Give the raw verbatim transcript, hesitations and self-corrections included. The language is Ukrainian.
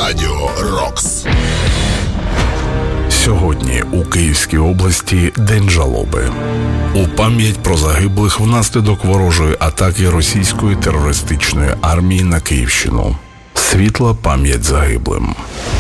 Радіо Рокс. Сьогодні у Київській області День жалоби. У пам'ять про загиблих внаслідок ворожої атаки російської терористичної армії на Київщину. Світла пам'ять загиблим.